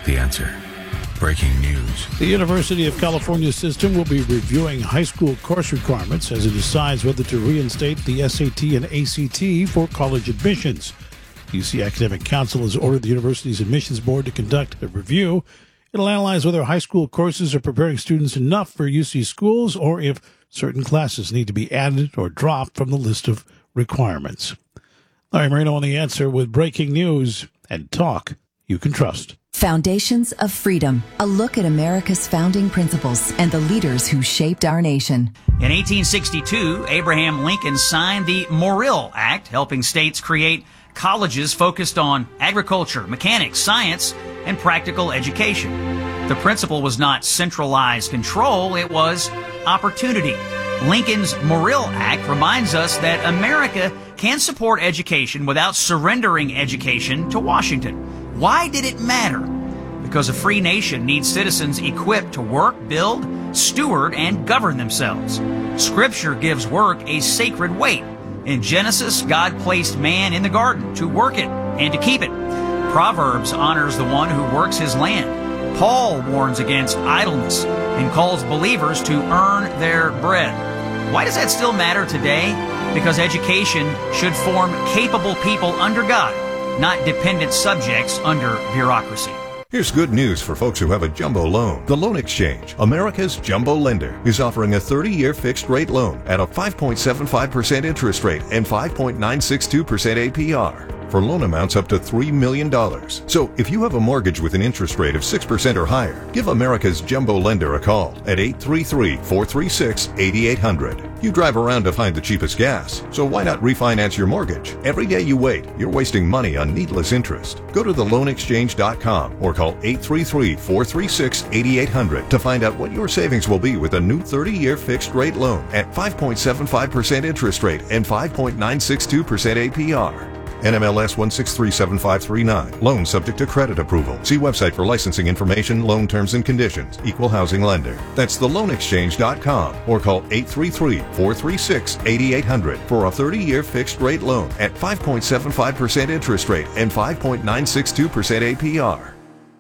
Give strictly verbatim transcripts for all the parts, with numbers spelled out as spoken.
The Answer. Breaking news. The University of California system will be reviewing high school course requirements as it decides whether to reinstate the S A T and A C T for college admissions. U C Academic Council has ordered the university's admissions board to conduct a review. It'll analyze whether high school courses are preparing students enough for U C schools or if certain classes need to be added or dropped from the list of requirements. Larry Marino on The Answer with breaking news and talk you can trust. Foundations of Freedom, a look at America's founding principles and the leaders who shaped our nation. In eighteen sixty-two, Abraham Lincoln signed the Morrill Act, helping states create colleges focused on agriculture, mechanics, science, and practical education. The principle was not centralized control, it was opportunity. Lincoln's Morrill Act reminds us that America can support education without surrendering education to Washington. Why did it matter? Because a free nation needs citizens equipped to work, build, steward, and govern themselves. Scripture gives work a sacred weight. In Genesis, God placed man in the garden to work it and to keep it. Proverbs honors the one who works his land. Paul warns against idleness and calls believers to earn their bread. Why does that still matter today? Because education should form capable people under God, not dependent subjects under bureaucracy. Here's good news for folks who have a jumbo loan. The Loan Exchange, America's jumbo lender, is offering a thirty-year fixed-rate loan at a five point seven five percent interest rate and five point nine six two percent A P R for loan amounts up to three million dollars. So if you have a mortgage with an interest rate of six percent or higher, give America's jumbo lender a call at eight three three, four three six, eight eight zero zero. You drive around to find the cheapest gas, so why not refinance your mortgage? Every day you wait, you're wasting money on needless interest. Go to the loan exchange dot com or call eight three three, four three six, eight eight zero zero to find out what your savings will be with a new thirty-year fixed-rate loan at five point seven five percent interest rate and five point nine six two percent A P R. N M L S one six three seven five three nine. Loan subject to credit approval. See website for licensing information, loan terms and conditions. Equal housing lender. That's the loan exchange dot com or call eight three three, four three six, eight eight zero zero for a thirty-year fixed-rate loan at five point seven five percent interest rate and five point nine six two percent A P R.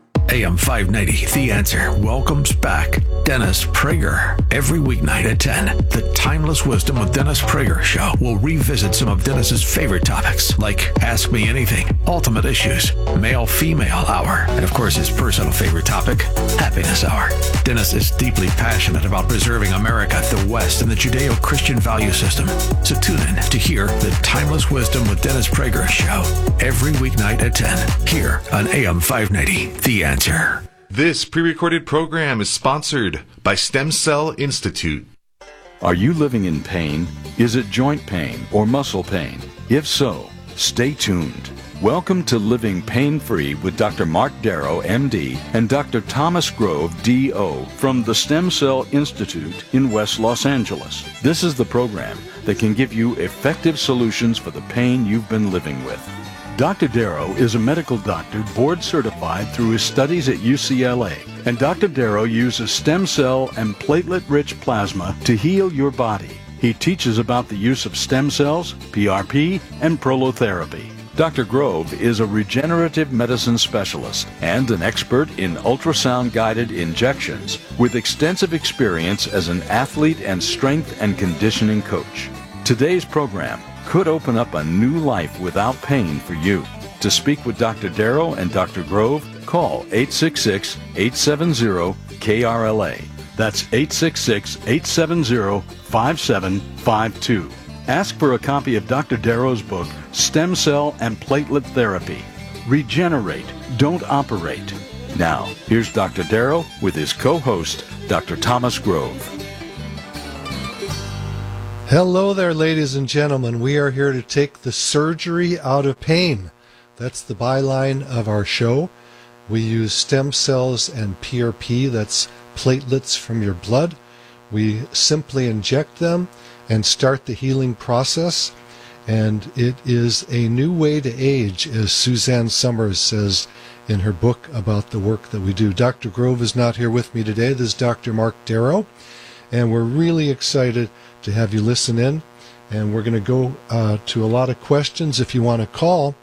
A M five ninety, The Answer welcomes back Dennis Prager. Every weeknight at ten, the Timeless Wisdom with Dennis Prager show will revisit some of Dennis's favorite topics, like Ask Me Anything, Ultimate Issues, Male-Female Hour, and of course his personal favorite topic, Happiness Hour. Dennis is deeply passionate about preserving America, the West, and the Judeo-Christian value system. So tune in to hear the Timeless Wisdom with Dennis Prager show every weeknight at ten, here on A M five ninety, The Answer. This pre-recorded program is sponsored by Stem Cell Institute. Are you living in pain? Is it joint pain or muscle pain? If so, stay tuned. Welcome to Living Pain-Free with Doctor Mark Darrow, M D, and Doctor Thomas Grove, D O, from the Stem Cell Institute in West Los Angeles. This is the program that can give you effective solutions for the pain you've been living with. Doctor Darrow is a medical doctor board certified through his studies at U C L A, and Doctor Darrow uses stem cell and platelet-rich plasma to heal your body. He teaches about the use of stem cells, P R P, and prolotherapy. Doctor Grove is a regenerative medicine specialist and an expert in ultrasound-guided injections with extensive experience as an athlete and strength and conditioning coach. Today's program could open up a new life without pain for you. To speak with Doctor Darrow and Doctor Grove, call eight six six, eight seven zero, K R L A. That's eight six six, eight seven zero, five seven five two. Ask for a copy of Doctor Darrow's book, Stem Cell and Platelet Therapy. Regenerate, don't operate. Now, here's Doctor Darrow with his co-host, Doctor Thomas Grove. Hello there, ladies and gentlemen. We are here to take the surgery out of pain. That's the byline of our show. We use stem cells and P R P, that's platelets from your blood. We simply inject them and start the healing process. And it is a new way to age, as Suzanne Summers says in her book about the work that we do. Doctor Grove is not here with me today. This is Doctor Mark Darrow. And we're really excited to have you listen in, and we're going to go uh, to a lot of questions. If you want to call,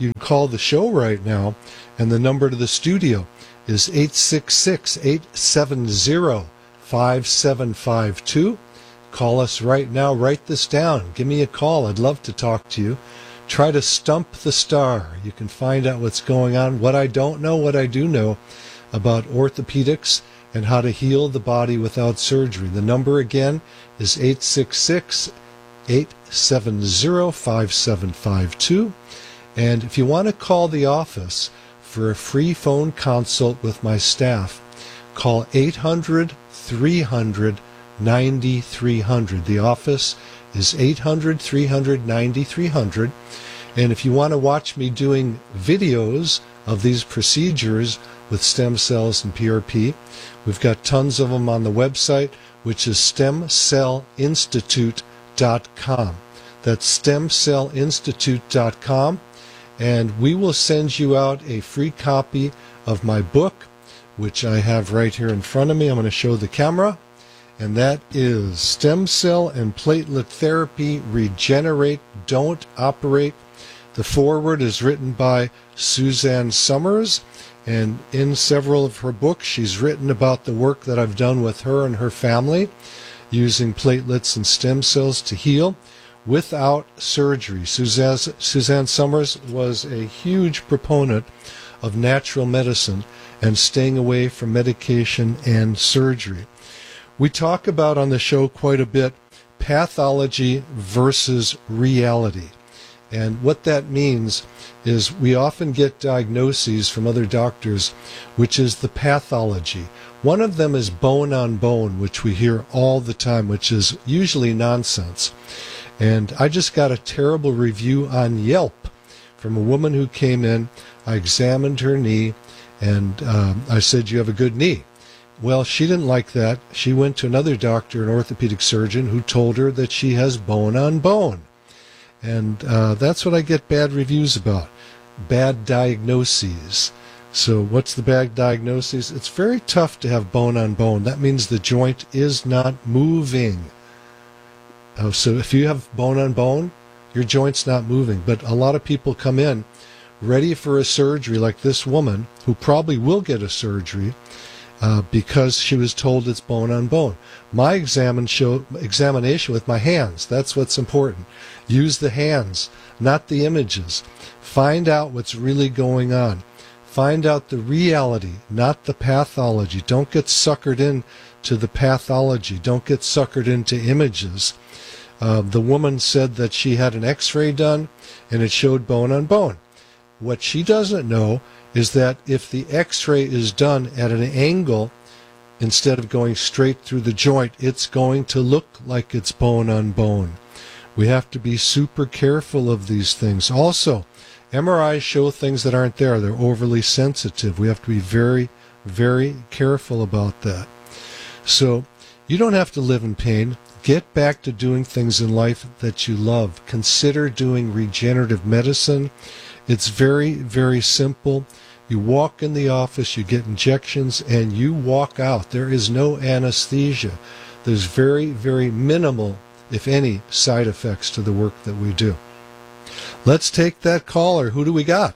you can call the show right now, and the number to the studio is eight six six, eight seven zero, five seven five two. Call us right now. Write this down. Give me a call. I'd love to talk to you. Try to stump the star. You can find out what's going on, what I don't know, what I do know about orthopedics and how to heal the body without surgery. The number again is eight six six, eight seven zero, five seven five two. And if you want to call the office for a free phone consult with my staff, call eight hundred, three hundred, ninety-three hundred. The office is eight hundred, three hundred, ninety-three hundred. And if you want to watch me doing videos of these procedures with stem cells and P R P, we've got tons of them on the website, which is stem cell institute dot com. That's stem cell institute dot com. And we will send you out a free copy of my book, which I have right here in front of me. I'm going to show the camera. And that is Stem Cell and Platelet Therapy, Regenerate, Don't Operate. The foreword is written by Suzanne Summers, and in several of her books, she's written about the work that I've done with her and her family, using platelets and stem cells to heal without surgery. Suzanne, Suzanne Summers was a huge proponent of natural medicine and staying away from medication and surgery. We talk about on the show quite a bit pathology versus reality. And what that means is we often get diagnoses from other doctors, which is the pathology. One of them is bone on bone, which we hear all the time, which is usually nonsense. And I just got a terrible review on Yelp from a woman who came in. I examined her knee, and um, I said, "You have a good knee." Well, she didn't like that. She went to another doctor, an orthopedic surgeon, who told her that she has bone on bone. And uh, that's what I get bad reviews about, bad diagnoses. So what's the bad diagnosis? It's very tough to have bone on bone. That means the joint is not moving. Uh, so if you have bone on bone, your joint's not moving. But a lot of people come in ready for a surgery, like this woman, who probably will get a surgery, Uh, because she was told it's bone on bone. My examine show, examination with my hands, that's what's important. Use the hands, not the images. Find out what's really going on. Find out the reality, not the pathology. Don't get suckered in to the pathology. Don't get suckered into images. Uh, the woman said that she had an x-ray done and it showed bone on bone. What she doesn't know is that if the x-ray is done at an angle, instead of going straight through the joint, it's going to look like it's bone on bone. We have to be super careful of these things. Also, M R Is show things that aren't there. They're overly sensitive. We have to be very, very careful about that. So, you don't have to live in pain. Get back to doing things in life that you love. Consider doing regenerative medicine. It's very, very simple. You walk in the office, you get injections, and you walk out. There is no anesthesia. There's very, very minimal, if any, side effects to the work that we do. Let's take that caller. Who do we got?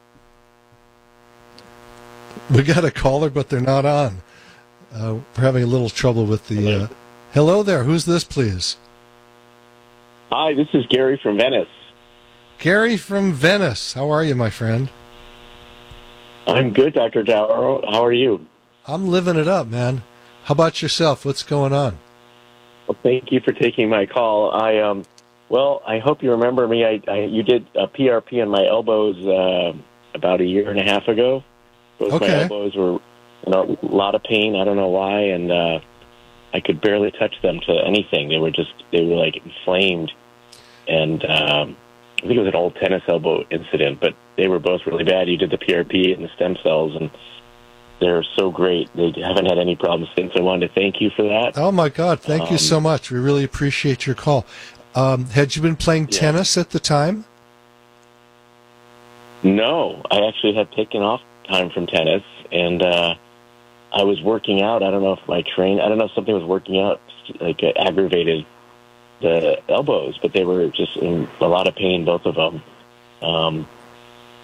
We got a caller, but they're not on. Uh, we're having a little trouble with the... Uh, hello there. Who's this, please? Hi, this is Gary from Venice. Gary from Venice. How are you, my friend? I'm good, Doctor Dower. How are you? I'm living it up, man. How about yourself? What's going on? Well, thank you for taking my call. I um, well, I hope you remember me. I, I you did a P R P on my elbows uh, about a year and a half ago. Both okay. My elbows were in a lot of pain. I don't know why, and uh, I could barely touch them to anything. They were just they were like inflamed, and um, I think it was an old tennis elbow incident, but they were both really bad. You did the P R P and the stem cells, and they're so great. They haven't had any problems since. I wanted to thank you for that. Oh, my God. Thank um, you so much. We really appreciate your call. Um, had you been playing yeah. tennis at the time? No. I actually had taken off time from tennis, and uh, I was working out. I don't know if my train, I don't know if something was working out, like uh, aggravated the elbows, but they were just in a lot of pain, both of them. Um,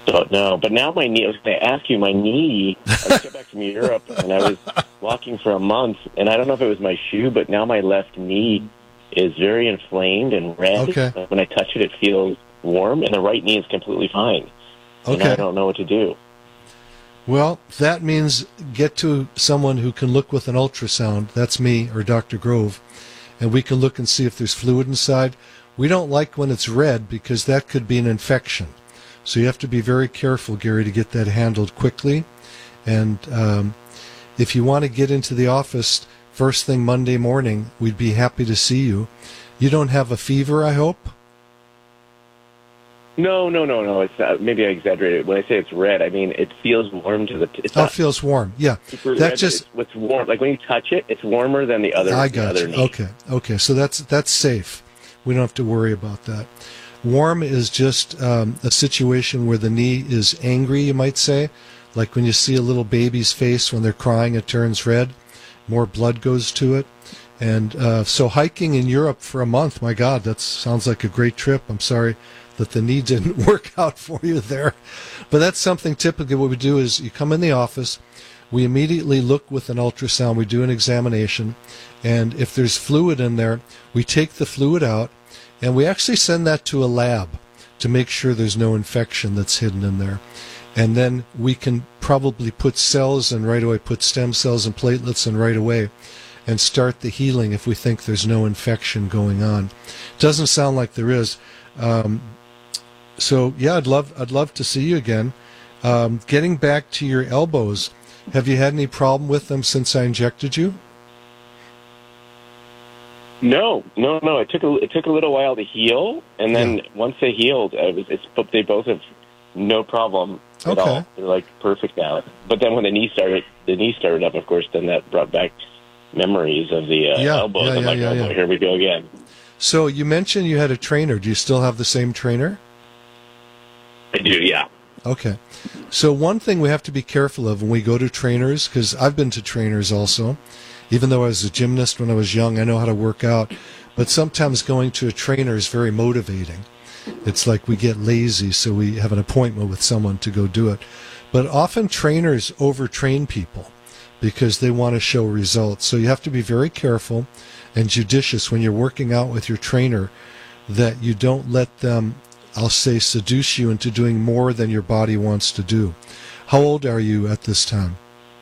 Don't know. But now my knee, I was going to ask you, my knee, I just got back from Europe, and I was walking for a month, and I don't know if it was my shoe, but now my left knee is very inflamed and red. Okay. When I touch it, it feels warm, and the right knee is completely fine. Okay. And I don't know what to do. Well, that means get to someone who can look with an ultrasound. That's me or Doctor Grove. And we can look and see if there's fluid inside. We don't like when it's red because that could be an infection. So you have to be very careful, Gary, to get that handled quickly. And um, if you want to get into the office first thing Monday morning, we'd be happy to see you. You don't have a fever, I hope? No, no, no, no. It's not, maybe I exaggerated. When I say it's red, I mean it feels warm to the. T- it's oh, not it feels warm. Yeah, super that red, just. It's, it's warm. Like when you touch it, it's warmer than the other. I got the you. other knee. Okay, okay. So that's that's safe. We don't have to worry about that. Warm is just um, a situation where the knee is angry. You might say, like when you see a little baby's face when they're crying, it turns red. More blood goes to it. And uh, so hiking in Europe for a month, my God, that sounds like a great trip. I'm sorry that the knee didn't work out for you there. But that's something typically what we do is you come in the office, we immediately look with an ultrasound, we do an examination, and if there's fluid in there, we take the fluid out, and we actually send that to a lab to make sure there's no infection that's hidden in there. And then we can probably put cells and right away put stem cells and platelets in right away and start the healing if we think there's no infection going on. Doesn't sound like there is. Um, so yeah, I'd love I'd love to see you again. Um, getting back to your elbows, have you had any problem with them since I injected you? No, no, no. It took a it took a little while to heal, and then Yeah. once they healed, it was it's they both have no problem at Okay. all. They're like perfect now. But then when the knee started, the knee started up, of course, then that brought back memories of the uh, Yeah, elbows. yeah, I'm yeah, like, yeah, oh, yeah. boy, here we go again. So you mentioned you had a trainer. Do you still have the same trainer? I do, yeah. Okay. So one thing we have to be careful of when we go to trainers, because I've been to trainers also, even though I was a gymnast when I was young, I know how to work out, but sometimes going to a trainer is very motivating. It's like we get lazy, so we have an appointment with someone to go do it. But often trainers overtrain people because they want to show results. So you have to be very careful and judicious when you're working out with your trainer that you don't let them, I'll say, seduce you into doing more than your body wants to do. How old are you at this time?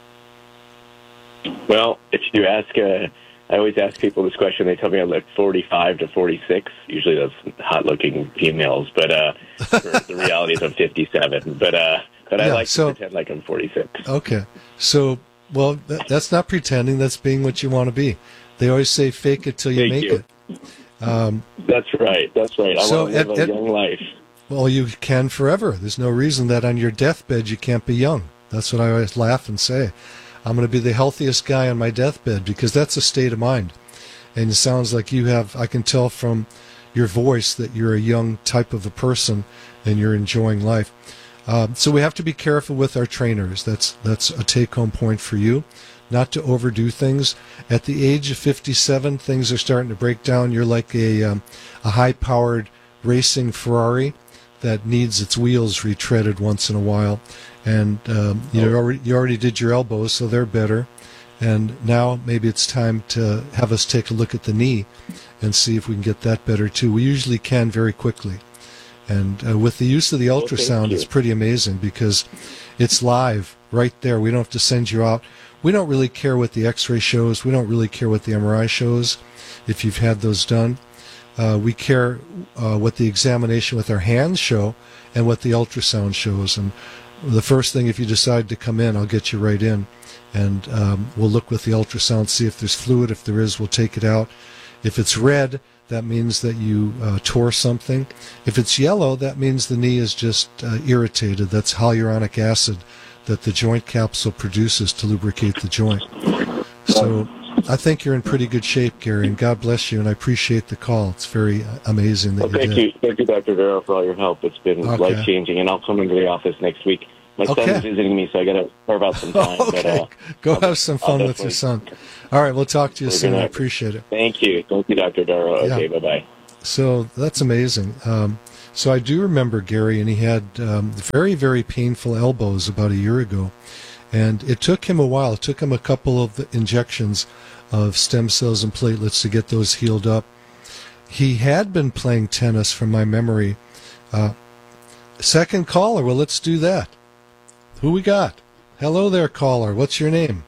Well, if you ask, uh, I always ask people this question. They tell me I'm like forty-five to forty-six. Usually that's hot-looking females, but uh, the reality is I'm fifty-seven. But uh, but I Yeah, like so- to pretend like I'm forty-six. Okay. So, well, that, that's not pretending. That's being what you want to be. They always say fake it till you Thank make you. it. Um, That's right. That's right. I So want to live at- a at- young life. Well, you can forever. There's no reason that on your deathbed you can't be young. That's what I always laugh and say. I'm going to be the healthiest guy on my deathbed because that's a state of mind. And it sounds like you have, I can tell from your voice that you're a young type of a person and you're enjoying life. Um, so we have to be careful with our trainers. That's, that's a take-home point for you. Not to overdo things. At the age of fifty-seven, things are starting to break down. You're like a, um, a high-powered racing Ferrari that needs its wheels retreaded once in a while. And um, you already you already did your elbows, so they're better. And now maybe it's time to have us take a look at the knee and see if we can get that better too. We usually can very quickly. And uh, with the use of the Well, thank ultrasound, you. it's pretty amazing because it's live right there. We don't have to send you out. We don't really care what the x-ray shows. We don't really care what the M R I shows if you've had those done. Uh, we care uh, what the examination with our hands show and what the ultrasound shows. And the first thing, if you decide to come in, I'll get you right in. And um, we'll look with the ultrasound, see if there's fluid. If there is, we'll take it out. If it's red, that means that you uh, tore something. If it's yellow, that means the knee is just uh, irritated. That's hyaluronic acid that the joint capsule produces to lubricate the joint. So I think you're in pretty good shape, Gary, and God bless you, and I appreciate the call. It's very uh, amazing that Well, thank you did. you, thank you, Doctor Darrow, for all your help. It's been Okay. life changing, and I'll come into the office next week. My Okay. son's visiting me, so I got to carve out some time. But, Okay, uh, go I'll- have some I'll fun with your definitely- son. All right, we'll talk to you We're soon. I gonna- appreciate it. Thank you, thank you, Doctor Darrow. Yeah. Okay, bye bye. So that's amazing. Um, So I do remember Gary, and he had um, very, very painful elbows about a year ago. And it took him a while. It took him a couple of injections of stem cells and platelets to get those healed up. He had been playing tennis from my memory. Uh, second caller, well, let's do that. Who we got? Hello there, caller. What's your name?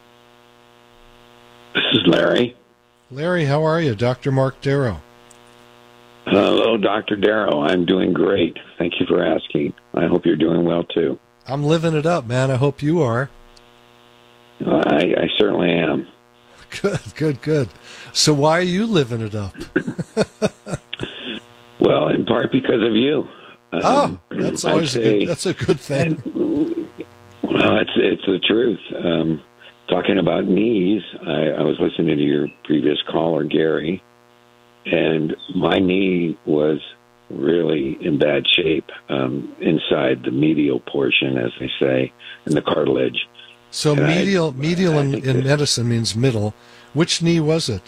This is Larry. Larry, how are you? Doctor Mark Darrow. Hello, Doctor Darrow. I'm doing great. Thank you for asking. I hope you're doing well, too. I'm living it up, man. I hope you are. I, I certainly am. Good, good, good. So why are you living it up? Well, in part because of you. Um, oh, that's always a good, that's a good thing. And, well, it's it's the truth. Um, talking about knees, I, I was listening to your previous caller, Gary, and my knee was really in bad shape um, inside the medial portion, as they say, in the cartilage. So and medial, I, medial I in, in medicine means middle. Which knee was it?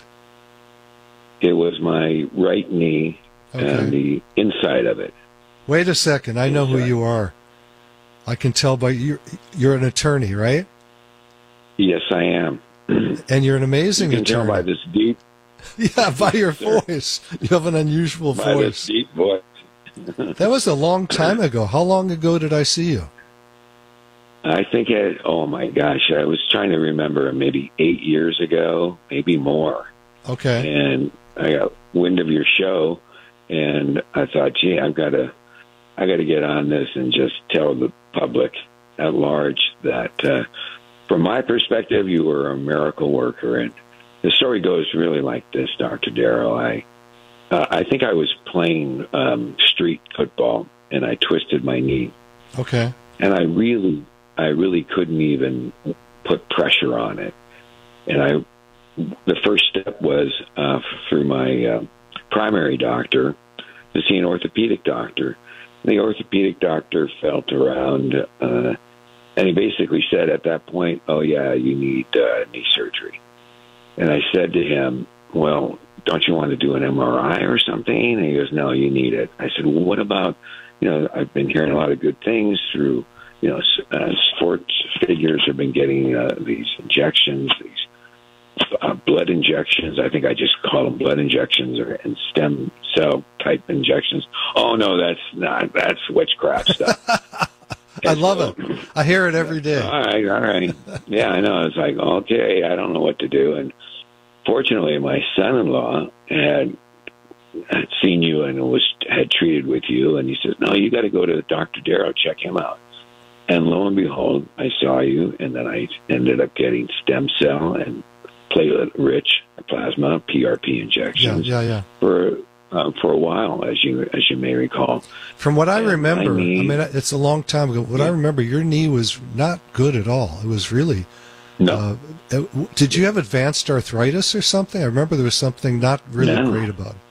It was my right knee Okay. and the inside of it. Wait a second. I know who you are. I can tell by you. You're an attorney, right? Yes, I am. And you're an amazing you can attorney. tell by this deep. Yeah, by your Sir. voice. You have an unusual By voice. this deep voice. That was a long time ago. How long ago did I see you? I think it, oh my gosh, I was trying to remember maybe eight years ago, maybe more. Okay. And I got wind of your show, and I thought, gee, I've got to, I got to get on this and just tell the public at large that, uh, from my perspective, you were a miracle worker. And the story goes really like this, Doctor Darrow. I, uh, I think I was playing um, street football, and I twisted my knee. Okay. And I really, I really couldn't even put pressure on it. And I, the first step was uh, through my uh, primary doctor to see an orthopedic doctor. The orthopedic doctor felt around, uh, and he basically said at that point, "Oh yeah, you need uh, knee surgery." And I said to him, "Well, don't you want to do an M R I or something?" And he goes, "No, you need it." I said, "Well, what about, you know, I've been hearing a lot of good things through, you know, uh, sports figures have been getting uh, these injections, these uh, blood injections. I think I just call them blood injections or and stem cell type injections." "Oh no, that's not. That's witchcraft stuff." I love it. I hear it every day. All right, all right. Yeah, I know. It's like, okay, I don't know what to do. And fortunately, my son-in-law had had seen you and was had treated with you, and he says, "No, you got to go to Doctor Darrow, check him out." And lo and behold, I saw you, and then I ended up getting stem cell and platelet-rich plasma P R P injections. Yeah, yeah, yeah. For uh, for a while, as you as you may recall. From what I And remember, my knee- I mean, it's a long time ago. What I remember, your knee was not good at all. It was really. No. Uh, did you have advanced arthritis or something? I remember there was something not really No. great about it.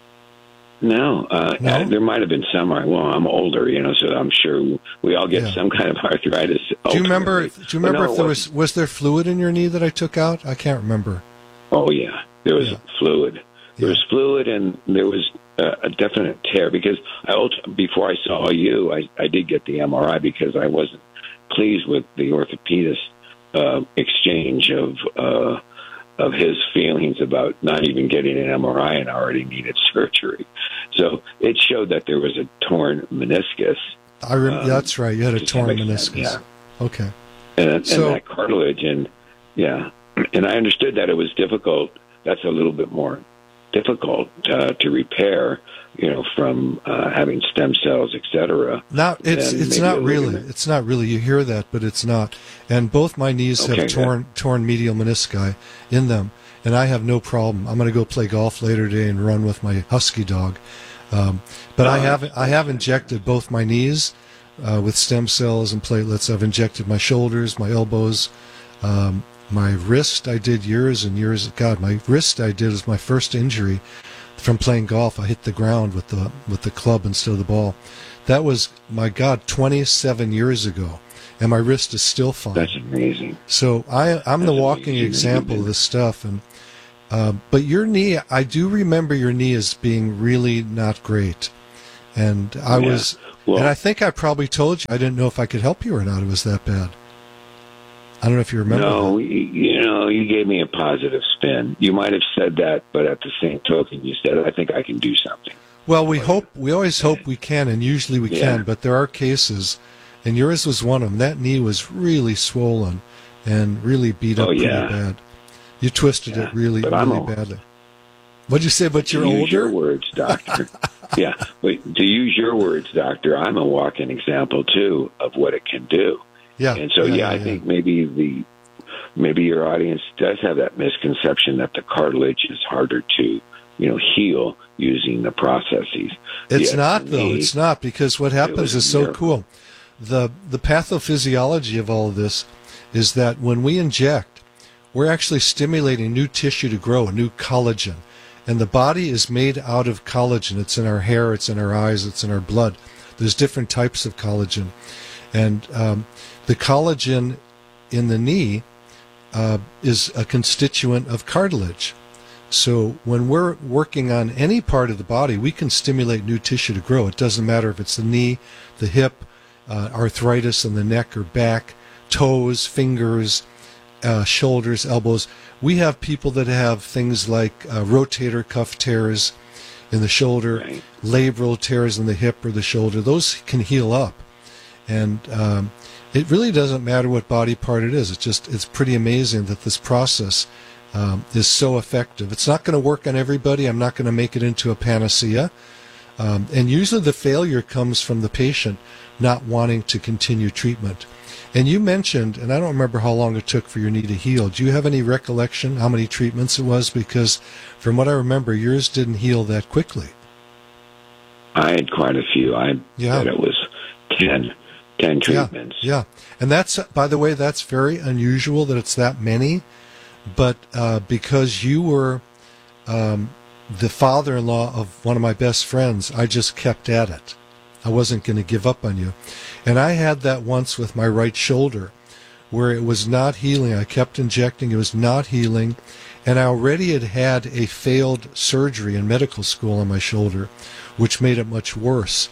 No, uh, No? uh, there might have been some. Well, I'm older, you know, so I'm sure we all get Yeah. some kind of arthritis. Do you remember? ultimately. Do you remember But no, if it there wasn't. was was there fluid in your knee that I took out? I can't remember. Oh yeah, there was Yeah. fluid. There Yeah. was fluid, and there was uh, a definite tear. Because I ult- before I saw you, I, I did get the M R I because I wasn't pleased with the orthopedist uh, exchange of uh, of his feelings about not even getting an M R I and already needed surgery. So it showed that there was a torn meniscus. I rem- Um, that's right. You had a to torn some extent, meniscus. Okay. and, and So- that cartilage, and yeah, and I understood that it was difficult. That's a little bit more difficult uh, to repair, you know, from uh, having stem cells, et cetera. Not it's than it's maybe not a really. ligament. It's not really. You hear that, but it's not. And both my knees Okay, have torn torn medial menisci in them, and I have no problem. I'm going to go play golf later today and run with my husky dog. Um, but I Oh, have I have injected both my knees uh, with stem cells and platelets. I've injected my shoulders, my elbows, um, my wrist. I did years and years. God, my wrist I did was my first injury from playing golf. I hit the ground with the with the club instead of the ball. That was, my God, twenty-seven years ago, and my wrist is still fine. That's amazing. So I, I'm the That's walking amazing. example of this stuff. And uh, but your knee, I do remember your knee as being really not great. And I Yeah. was, Well- and I think I probably told you I didn't know if I could help you or not. It was that bad. I don't know if you remember. No, that. you, you know, you gave me a positive spin. You might have said that, but at the same token, you said, I think I can do something. Well, we hope, we always hope we can, and usually we Yeah. can, but there are cases, and yours was one of them. That knee was really swollen and really beat up Oh, yeah. pretty bad. You twisted Yeah, it really, but I'm really a- badly. What'd you say, but To you're use older? your words, doctor. yeah, but to use your words, doctor, I'm a walking example, too, of what it can do. Yeah. And so, yeah, I think maybe the maybe your audience does have that misconception that the cartilage is harder to, you know, heal using the processes. It's Yet not, for though. me, It's not, because what happens was is so miracle. cool. The the pathophysiology of all of this is that when we inject, we're actually stimulating new tissue to grow, new collagen. And the body is made out of collagen. It's in our hair, it's in our eyes, it's in our blood. There's different types of collagen. And um, the collagen in the knee uh, is a constituent of cartilage. So when we're working on any part of the body, we can stimulate new tissue to grow. It doesn't matter if it's the knee, the hip, uh, arthritis in the neck or back, toes, fingers, uh, shoulders, elbows. We have people that have things like uh, rotator cuff tears in the shoulder, Right. labral tears in the hip or the shoulder. Those can heal up. And um, it really doesn't matter what body part it is. It's just, it's pretty amazing that this process um, is so effective. It's not going to work on everybody. I'm not going to make it into a panacea. Um, and usually the failure comes from the patient not wanting to continue treatment. And you mentioned, and I don't remember how long it took for your knee to heal. Do you have any recollection how many treatments it was? Because from what I remember, yours didn't heal that quickly. I had quite a few. I Yeah. bet it was ten, ten treatments. Yeah, yeah. And that's, by the way, that's very unusual that it's that many. But uh, because you were um, the father-in-law of one of my best friends, I just kept at it. I wasn't going to give up on you. And I had that once with my right shoulder where it was not healing. I kept injecting. It was not healing. And I already had had a failed surgery in medical school on my shoulder, which made it much worse.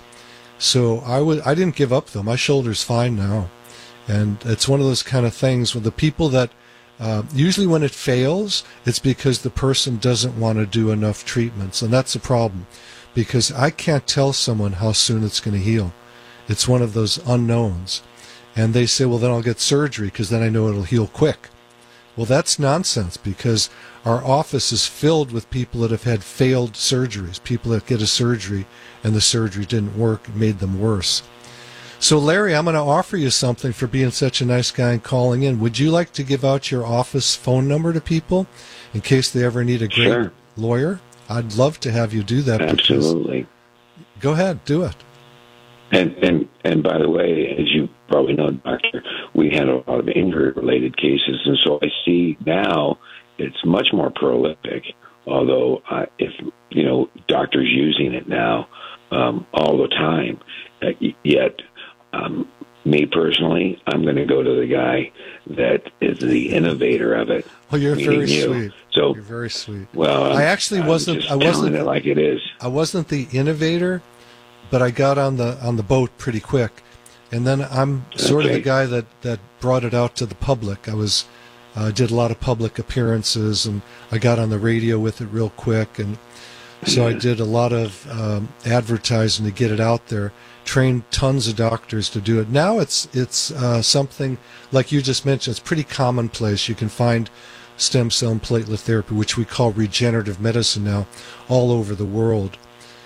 So I was, I didn't give up, though. My shoulder's fine now. And it's one of those kind of things with the people that uh, usually when it fails, it's because the person doesn't want to do enough treatments. And that's a problem because I can't tell someone how soon it's going to heal. It's one of those unknowns. And they say, well, then I'll get surgery because then I know it'll heal quick. Well, that's nonsense because our office is filled with people that have had failed surgeries, people that get a surgery and the surgery didn't work, it made them worse. So, Larry, I'm going to offer you something for being such a nice guy and calling in. Would you like to give out your office phone number to people in case they ever need a great Sure. lawyer? I'd love to have you do that. Absolutely. Go ahead, do it. And, and and by the way, as you probably know, Doctor, we had a lot of injury-related cases, and so I see now it's much more prolific. Although, uh, if you know, doctors using it now um, all the time, uh, yet um, me personally, I'm going to go to the guy that is the innovator of it. Well, you're meaning very you. sweet. So You're very sweet. well, I actually I'm wasn't. just I wasn't telling it like it is. I wasn't the innovator, but I got on the on the boat pretty quick, and then I'm sort Okay. of the guy that, that brought it out to the public. I was uh, did a lot of public appearances, and I got on the radio with it real quick, and so I did a lot of um, advertising to get it out there. Trained tons of doctors to do it. Now it's it's uh, something like you just mentioned. It's pretty commonplace. You can find stem cell and platelet therapy, which we call regenerative medicine now, all over the world.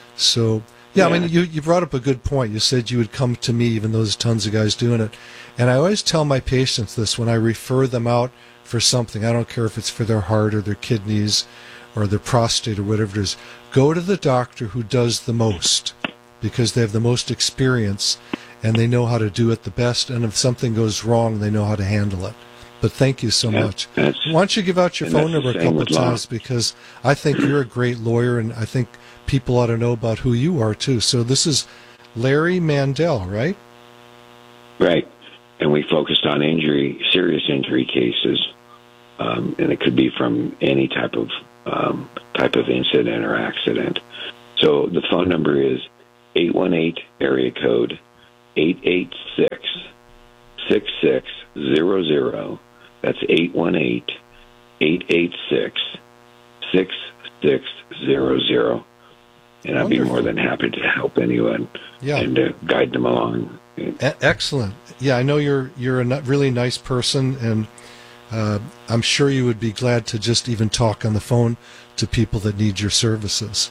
So, yeah, I Yeah. mean, you, you brought up a good point. You said you would come to me, even though there's tons of guys doing it. And I always tell my patients this when I refer them out for something. I don't care if it's for their heart or their kidneys or their prostate or whatever it is. Go to the doctor who does the most because they have the most experience and they know how to do it the best. And if something goes wrong, they know how to handle it. But thank you so Yeah, much. that's- Why don't you give out your and phone that's the number a same couple with of law. times because I think you're a great lawyer and I think people ought to know about who you are too. So this is Larry Mandel, right? Right. And we focused on injury, serious injury cases, um, and it could be from any type of um, type of incident or accident. So the phone number is eight one eight, area code eight eight six, six six zero zero. That's eight one eight, eight eight six, six six zero zero. And I'd Wonderful. be more than happy to help anyone yeah. and uh, guide them along. E- excellent. Yeah, I know you're you're a really nice person, and uh, I'm sure you would be glad to just even talk on the phone to people that need your services.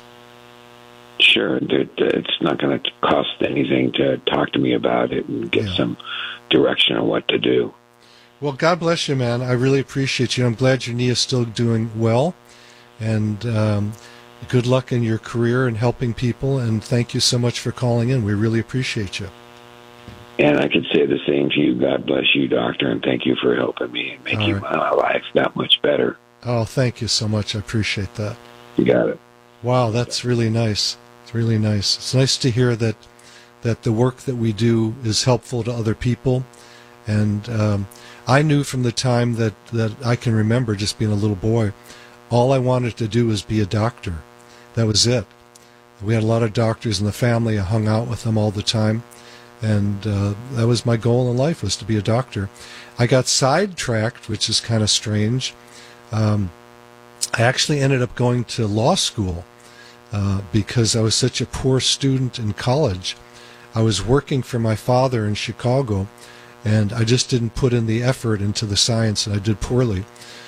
Sure. It's not going to cost anything to talk to me about it and get yeah. some direction on what to do. Well, God bless you, man. I really appreciate you. I'm glad your knee is still doing well, and um, good luck in your career and helping people, and thank you so much for calling in. We really appreciate you. And I could say the same to you. God bless you, Doctor, and thank you for helping me and making right. my life that much better. Oh, thank you so much. I appreciate that. You got it. Wow, that's really nice. It's really nice. It's nice to hear that that the work that we do is helpful to other people. And um, I knew from the time that, that I can remember, just being a little boy, all I wanted to do was be a doctor. That was it. We had a lot of doctors in the family. I hung out with them all the time. And uh, that was my goal in life, was to be a doctor. I got sidetracked, which is kind of strange. Um, I actually ended up going to law school uh, because I was such a poor student in college. I was working for my father in Chicago, and I just didn't put in the effort into the science, and I did poorly.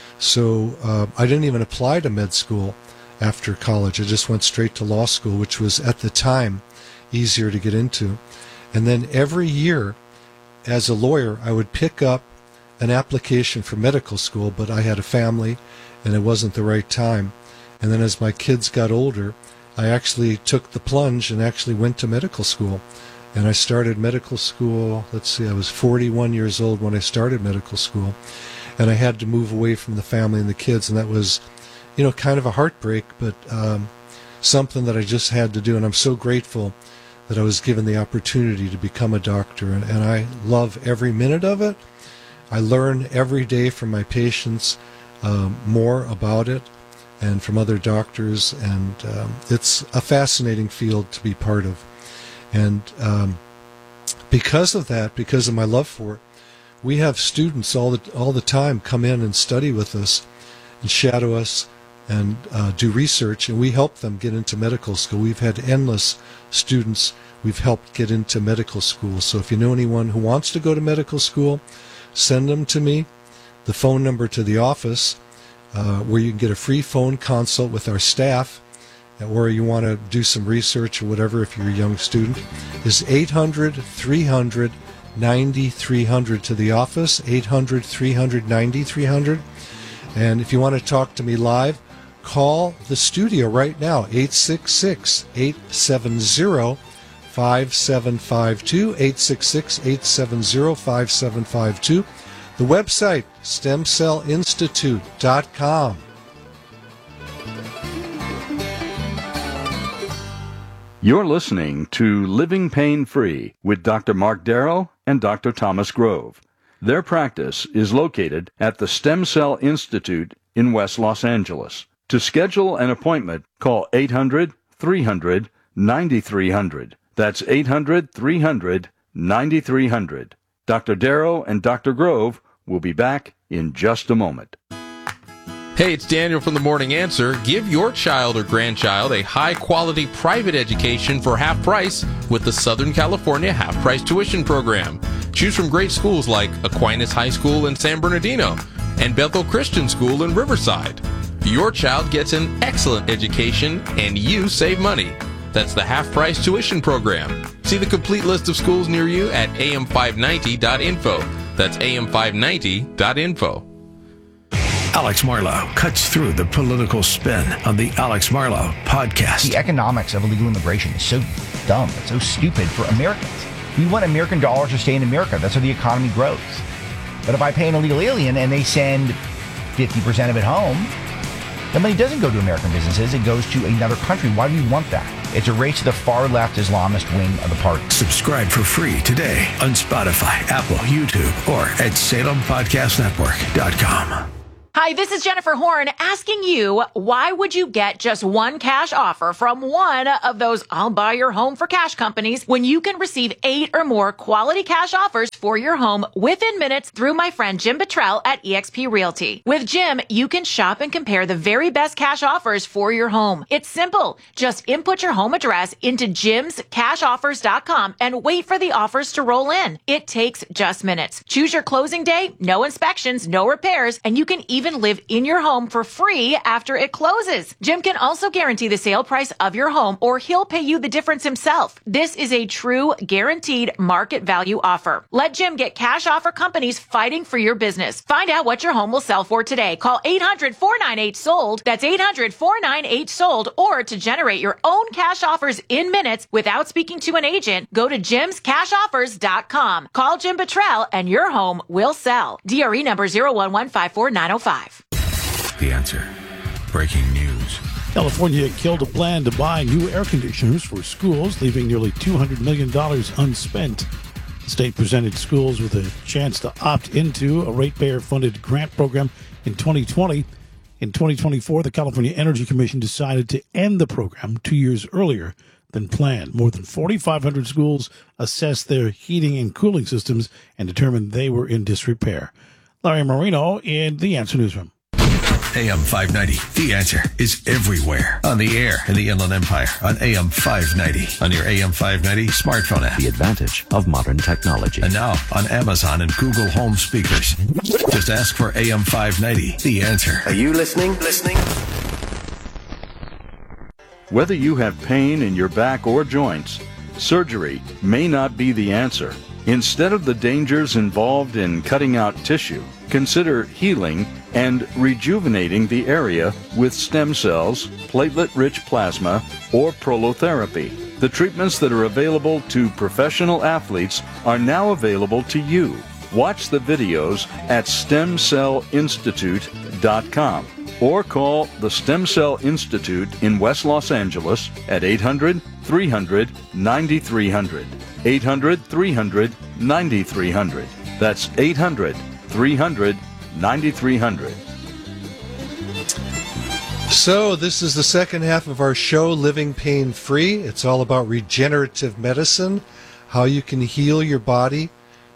So uh, I didn't even apply to med school after college. I just went straight to law school, which was, at the time, easier to get into. And then every year, as a lawyer, I would pick up an application for medical school, but I had a family, and it wasn't the right time. And then as my kids got older, I actually took the plunge and actually went to medical school. And I started medical school, let's see, I was forty-one years old when I started medical school. And I had to move away from the family and the kids, and that was, you know, kind of a heartbreak, but um, something that I just had to do. And I'm so grateful that I was given the opportunity to become a doctor. And, and I love every minute of it. I learn every day from my patients um, more about it and from other doctors. And um, it's a fascinating field to be part of. And um, because of that, because of my love for it, we have students all the all the time come in and study with us and shadow us and uh, do research, and we help them get into medical school. We've had endless students we've helped get into medical school. So if you know anyone who wants to go to medical school, send them to me. The phone number to the office, uh, where you can get a free phone consult with our staff, or you want to do some research or whatever if you're a young student, is eight hundred, three hundred, ninety-three hundred to the office, eight hundred, three hundred, ninety-three hundred. And if you want to talk to me live, call the studio right now, eight six six, eight seven zero, five seven five two, eight six six, eight seven zero, five seven five two. The website, stem cell institute dot com. You're listening to Living Pain Free with Doctor Mark Darrow and Doctor Thomas Grove. Their practice is located at the Stem Cell Institute in West Los Angeles. To schedule an appointment, call eight hundred, three hundred, ninety-three hundred. That's eight hundred, three hundred, ninety-three hundred. Doctor Darrow and Doctor Grove will be back in just a moment. Hey, it's Daniel from The Morning Answer. Give your child or grandchild a high-quality private education for half price with the Southern California half-price tuition program. Choose from great schools like Aquinas High School in San Bernardino and Bethel Christian School in Riverside. Your child gets an excellent education and you save money. That's the half-price tuition program. See the complete list of schools near you at A M five ninety dot info. That's A M five ninety dot info. Alex Marlow cuts through the political spin on the Alex Marlow podcast. The economics of illegal immigration is so dumb. It's so stupid for Americans. We want American dollars to stay in America. That's how the economy grows. But if I pay an illegal alien and they send fifty percent of it home, the money doesn't go to American businesses. It goes to another country. Why do we want that? It's a race to the far-left Islamist wing of the party. Subscribe for free today on Spotify, Apple, YouTube, or at Salem Podcast Network dot com. Hi, this is Jennifer Horn asking you, why would you get just one cash offer from one of those I'll buy your home for cash companies when you can receive eight or more quality cash offers for your home within minutes through my friend Jim Buttrell at eXp Realty. With Jim, you can shop and compare the very best cash offers for your home. It's simple. Just input your home address into jims cash offers dot com and wait for the offers to roll in. It takes just minutes. Choose your closing day, no inspections, no repairs, and you can even live in your home for free after it closes. Jim can also guarantee the sale price of your home, or he'll pay you the difference himself. This is a true guaranteed market value offer. Let Jim get cash offer companies fighting for your business. Find out what your home will sell for today. Call eight hundred, four nine eight, sold. That's eight hundred, four nine eight, sold. Or to generate your own cash offers in minutes without speaking to an agent, go to jims cash offers dot com. Call Jim Buttrell and your home will sell. D R E number zero one one five four nine zero five. The Answer. Breaking news. California killed a plan to buy new air conditioners for schools, leaving nearly two hundred million dollars unspent. The state presented schools with a chance to opt into a ratepayer-funded grant program in twenty twenty. In twenty twenty-four, the California Energy Commission decided to end the program two years earlier than planned. More than forty-five hundred schools assessed their heating and cooling systems and determined they were in disrepair. Larry Marino in the Answer Newsroom. A M five ninety, The Answer, is everywhere. On the air in the Inland Empire, on A M five ninety, on your A M five ninety smartphone app. The advantage of modern technology. And now on Amazon and Google Home speakers. Just ask for A M five ninety, The Answer. Are you listening? Listening? Whether you have pain in your back or joints, surgery may not be the answer. Instead of the dangers involved in cutting out tissue, consider healing and rejuvenating the area with stem cells, platelet-rich plasma, or prolotherapy. The treatments that are available to professional athletes are now available to you. Watch the videos at stem cell institute dot com or call the Stem Cell Institute in West Los Angeles at eight hundred, three hundred, ninety-three hundred. eight hundred, three hundred, ninety-three hundred. That's eight hundred, three hundred, ninety-three hundred. So this is the second half of our show, Living Pain Free. It's all about regenerative medicine, how you can heal your body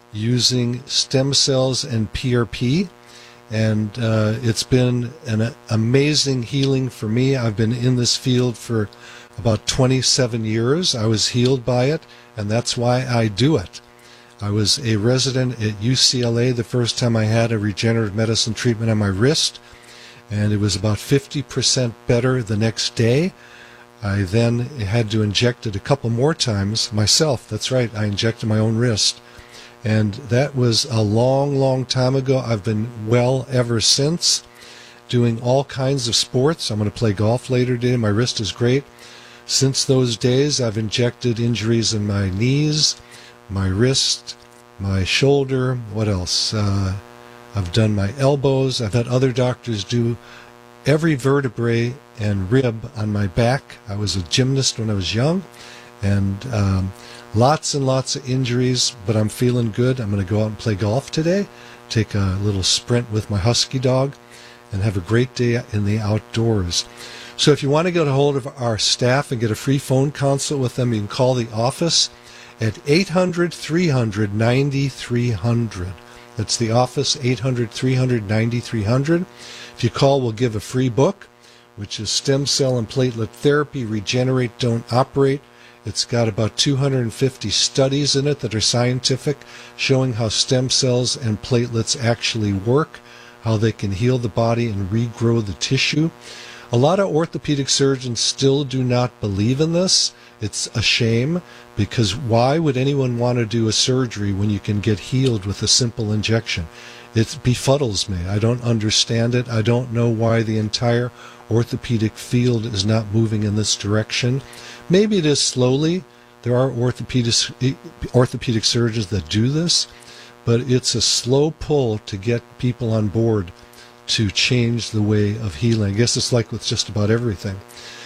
using stem cells and P R P. And uh, it's been an amazing healing for me. I've been in this field for about twenty-seven years. I was healed by it, and that's why I do it. I was a resident at U C L A the first time I had a regenerative medicine treatment on my wrist, and it was about fifty percent better the next day. I then had to inject it a couple more times myself. That's right, I injected my own wrist. And that was a long, long time ago. I've been well ever since, doing all kinds of sports. I'm going to play golf later today. My wrist is great. Since those days, I've injected injuries in my knees, my wrist, my shoulder. What else? Uh, I've done my elbows. I've had other doctors do every vertebrae and rib on my back. I was a gymnast when I was young, and um, lots and lots of injuries, but I'm feeling good. I'm going to go out and play golf today, take a little sprint with my husky dog, and have a great day in the outdoors. So if you want to get a hold of our staff and get a free phone consult with them, you can call the office at eight hundred, three hundred, ninety-three hundred. That's the office, eight hundred, three hundred, ninety-three hundred. If you call, we'll give a free book, which is Stem Cell and Platelet Therapy, Regenerate, Don't Operate. It's got about two hundred fifty studies in it that are scientific, showing how stem cells and platelets actually work, how they can heal the body and regrow the tissue. A lot of orthopedic surgeons still do not believe in this. It's a shame, because why would anyone want to do a surgery when you can get healed with a simple injection? It befuddles me. I don't understand it. I don't know why the entire orthopedic field is not moving in this direction. Maybe it is slowly. There are orthopedic, orthopedic surgeons that do this, but it's a slow pull to get people on board to change the way of healing. I guess it's like with just about everything.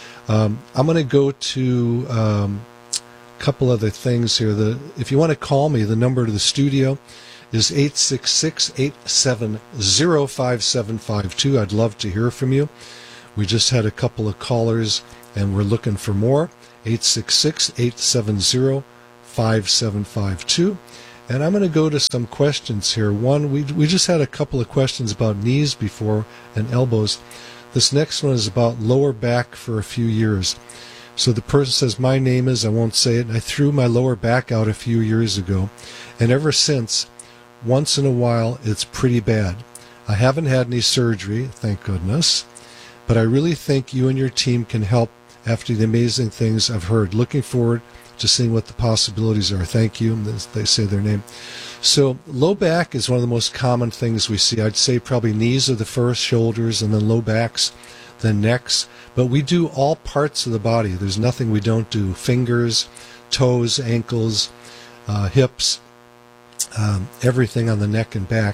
Um, I'm going to go to um, a couple other things here. The, if you want to call me, the number to the studio is eight six six, eight seven zero, five seven five two. I'd love to hear from you. We just had a couple of callers, and we're looking for more. eight six six, eight seven zero, five seven five two. And I'm going to go to some questions here. One, we we just had a couple of questions about knees before and elbows. This next one is about lower back for a few years. So the person says, my name is, I won't say it, and I threw my lower back out a few years ago. And ever since, once in a while, it's pretty bad. I haven't had any surgery, thank goodness. But I really think you and your team can help after the amazing things I've heard. Looking forward to seeing what the possibilities are. Thank you. They say their name. So low back is one of the most common things we see. I'd say probably knees are the first, shoulders, and then low backs, then necks. But we do all parts of the body. There's nothing we don't do. Fingers, toes, ankles, uh, hips, um, everything on the neck and back.